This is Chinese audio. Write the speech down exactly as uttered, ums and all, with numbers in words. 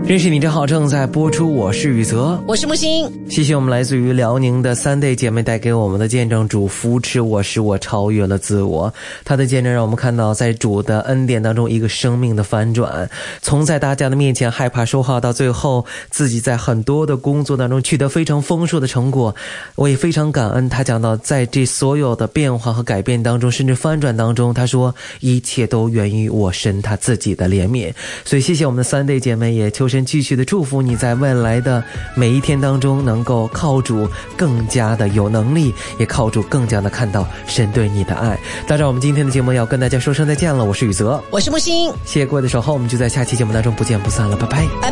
认识你真好正在播出，我是宇泽， 我是木星。 谢谢我们来自于辽宁的三对姐妹带给我们的见证，主扶持我，使我超越了自我。她的见证让我们看到在主的恩典当中一个生命的反转，从在大家的面前害怕说话，到最后自己在很多的工作当中取得非常丰硕的成果。我也非常感恩她讲到在这所有的变化和改变当中，甚至翻转当中，她说一切都源于我神他自己的怜悯。所以谢谢我们的三对姐妹，也求神继续的祝福你在未来的每一天当中能够靠主更加的有能力，也靠主更加的看到神对你的爱。到这我们今天的节目要跟大家说声再见了，我是宇泽， 我是木星， 谢谢各位的守候，我们就在下期节目当中不见不散了，拜拜。